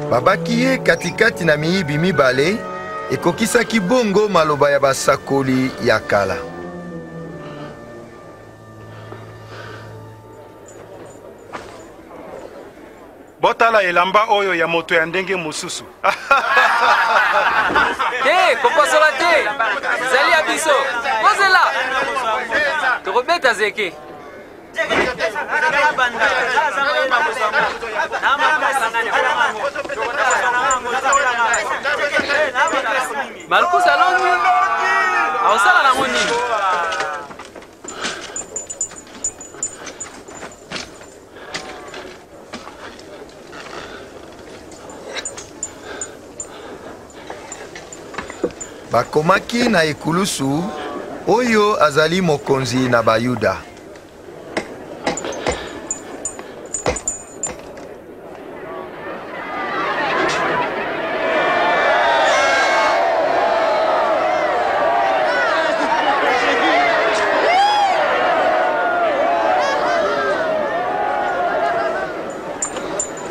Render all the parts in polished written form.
babaki ye katikati na miyibi mibale ekokisaki bongo maloba ya basakoli ya kala. Botala elamba oyo ya moto ya ndenge mususu. Kopasola te. Zali abiso. Kozela. Tokobeta zeke. Malkus alongi. Awasala na ngoni. Bakomaki na ekulusu oyo azali mokonzi na Bayuda.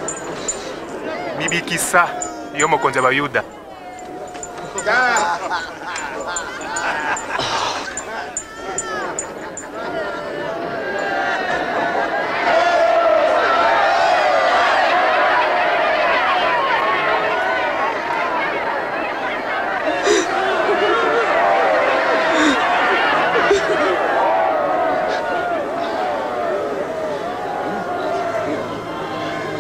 Bibikisa yo mokonzi ya Bayuda.